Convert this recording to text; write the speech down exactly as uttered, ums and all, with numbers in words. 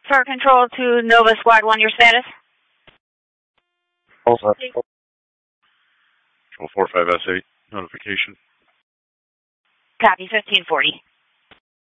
Fire Control to Nova Squad one, your status? Also, Control four five S eight, notification. Copy, fifteen forty.